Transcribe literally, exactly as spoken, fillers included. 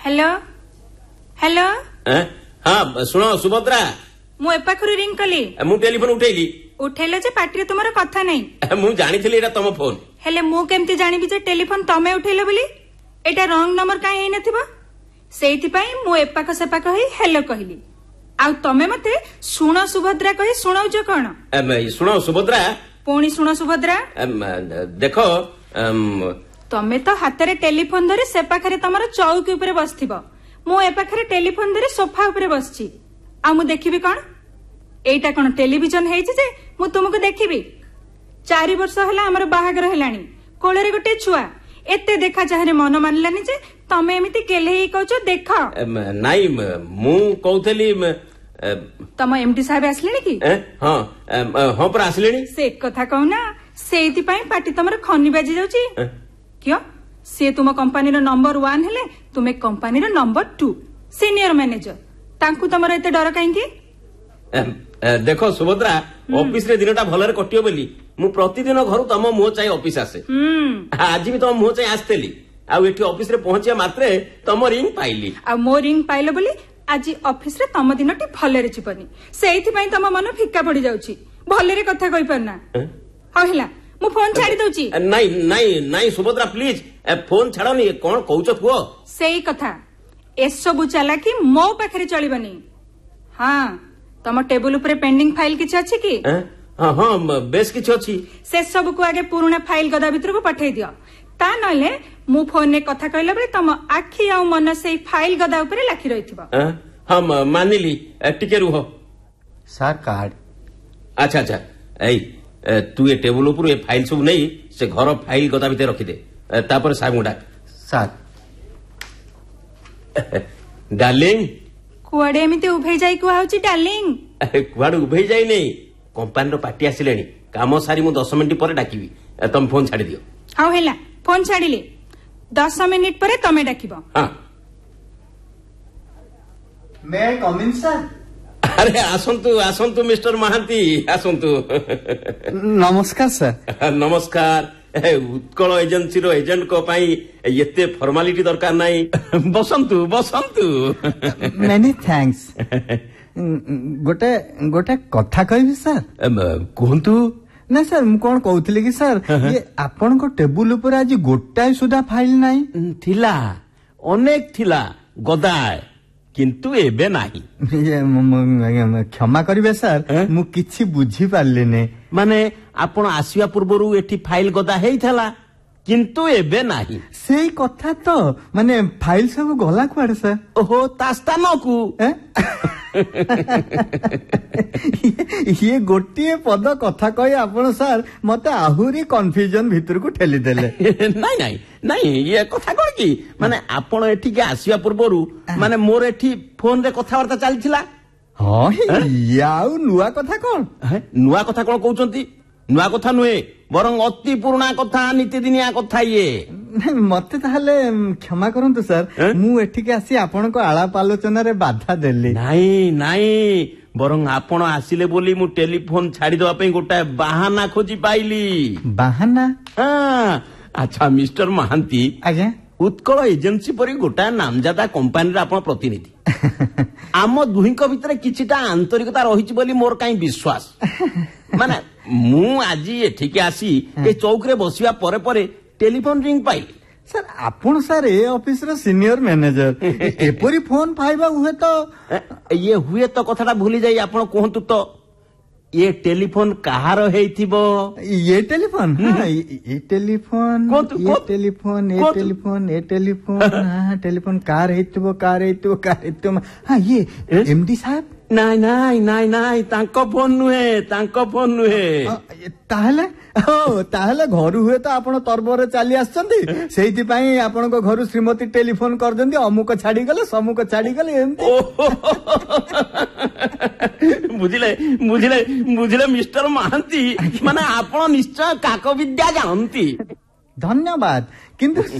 hello hello हाँ सुनो सुभद्रा मु एपाखरु रिंग कली मु टेलीफोन उठेली उठेलो जे पार्टी तुमर कथा नहीं मु जानिथिली एटा तम फोन हेले मु केमती जानिबि जे टेलीफोन तमे उठेलो बोली एटा रॉन्ग नंबर काहे हेइ नथिबो सेइथि पई मु एपाख सेपाख होई हेलो कहली आ तमे मते सुनो सुभद्रा कहि सुनाउजो कोन सुनो सुभद्रा पुणी सुनो सुभद्रा देखो तमे तो हातरे टेलीफोन धरि सेपाखरे तमर चौकी ऊपर बसथिबो मु एपाखरे टेलीफोन धरि सोफा ऊपर बसछि आ मु देखिबि कोन एटा कोन टेलीविजन हेइछि जे मु तुमको देखिबि चारि वर्ष होला हमर बाहागर हेलानी कोळरे गोटे छुआ एते देखा चाहरे मन मानलानी जे तमे एमिति केलेही कहछो देख नाइ मु कहथली तम एमडी साहब आसलेनी की हां हां पर आसलेनी से कथा कहना सेइति पई पार्टी तमर खनी बाजी जाउची क्यों से तुम कंपनी रो नंबर वन हेले तुमे कंपनी रो नंबर टू सीनियर मैनेजर तांकु तमर एते डर काहे की देखो सुभद्रा ऑफिस रे दिनटा भलरे कटियो बोली मु प्रतिदिन घर तम मुह चाहि ऑफिस आसे आज भी तम मुह चाहि आस्तेली आ एठी ऑफिस रे पहुंचिया मात्रे तम रिंग पाइली आ मो रिंग पाइलो बोली आज ऑफिस रे तम दिनटी भलरे जीवनी सेइथि पई तम मन फिक्का पड़ी जाउची भलरे कथा कहि परना हला मु फोन छाड़ी दउची नाही नाही नाही सुभद्रा प्लीज फोन छाड़नी कोन कहउछ पुओ सेई कथा एसबु चालाकी मो पाखरे चलिबनी हां तम टेबल ऊपर पेंडिंग फाइल किछ अछि की हां हां बेस किछ अछि से सब को आगे पुराना फाइल गदा भीतर को पठै दियो ता नले मु फोन ने कथा कहला बे तम आखी आ मन से फाइल गदा ऊपर लाखी रहिथिबो हां मानिली टिके रुहो सर कार्ड अच्छा अच्छा एई तू ए टेबल ऊपर ए फाइल सब नहीं से घर फाइल गदा भीतर रखि दे तापर सागु डाक सर डार्लिंग कुआडे एमिते उभे जाई को आउची डार्लिंग कुआडे उभे जाई नहीं कंपनी रो पार्टी आसिलेनी काम सारी मु दस मिनिट पर डाकिबी तुम फोन छाड़ी दियो हां हेला फोन छाड़ीले दस मिनिट पर तमे डाकिबो हां मे आई कम इन सर अरे आसंतु आसंतु मिस्टर महांती आसंतु नमस्कार सर नमस्कार उत्कल एजेंसी रो एजेंट को पाई एते फॉर्मालिटी दरकार नाही बसंतु बसंतु मेनी थैंक्स गोटे गोटे कथा कहबी सर कहंतु ना सर मु कोन कहउतली कि सर ये आपन को टेबल ऊपर आज गोटाय सुधा फाइल नाही थिला अनेक थिला गदाय किंतु एबे नाही क्षमा करिवे सर मु किछि बुझी पारले ने माने आपण आसीवा पूर्वरु एठी फाइल गदा हेइथला किंतु एबे नाही सेई कथा तो माने फाइल सब गला कुआडे सर ओहो तास्ता नकु ये गोटिए पद कथा कहि आपण सर मते आहुरी कन्फ्यूजन भीतर को ठेली देले नाही नाही नाही ये कथा कोन की माने आपण एठी के आसीवा पूर्वरु माने मोर एठी फोन रे कथा वार्ता चलथिला हां याउ नुवा कथा कोन नुवा कथा कोन कहउचंती नुआ कथा नुहे बरं अति पुराना कथा नित्यदिनिया कथा ये मते ताहले क्षमा करंतु सर मु एठी के आसी आपन को आलाप आलोचना रे बाधा देली नाही नाही बरं आपण आसिले बोली मु टेलीफोन छाड़ी दवा पे गोटा बहाना खोजी पाइली बहाना हां अच्छा मिस्टर महांती आज्ञा उत्कल एजेंसी परी गोटा नामजादा कंपनी रे आपण प्रतिनिधि आम दुहिंक भितर किछिटा आंतरिकता रहिछि बोली मोर काई विश्वास माने मु आज एठिके आसी ए चौक रे बसिया परे परे टेलीफोन रिंग पाइली सर आपण सर ए ऑफिस रो सीनियर मैनेजर एपरी फोन पाइबा हुए तो ये हुए तो कथाटा भूली जाई आपण कहंतु तो ये टेलीफोन कहार हेइथिबो ये टेलीफोन हां ये टेलीफोन ये टेलीफोन ये टेलीफोन ये टेलीफोन हां टेलीफोन कार हेइथिबो कार हेइथिबो कार हेइथिबो हां ये एमडी साहब नाइ नाइ नाइ नाइ तांको फोन नुहे तांको फोन नुहे ताहले ओ ताहले घर हुए तो आपण तरबरे चली आछंती सेहिति पई आपण को घर श्रीमती टेलीफोन कर दंती अमुक छाडी गले समूक छाडी गले एंती बुझिले बुझिले बुझिले मिस्टर महांती माने आपण निश्चय काक विद्या जानती धन्यवाद किंतु